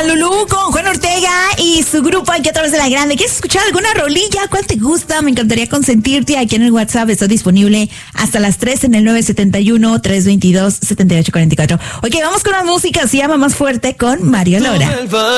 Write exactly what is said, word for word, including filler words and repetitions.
Lulú con Juan Ortega y su grupo aquí a través de La Grande. ¿Quieres escuchar alguna rolilla? ¿Cuál te gusta? Me encantaría consentirte. Aquí en el WhatsApp está disponible hasta las tres en el nueve siete uno, tres dos dos, siete ocho cuatro cuatro. Ok, vamos con la música. Se llama Más Fuerte con Mario Lora.